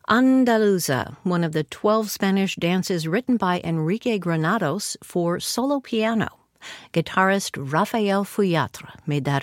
Andaluza, one of the 12 Spanish dances written by Enrique Granados for solo piano. Guitarist Rafael Fuyatra made that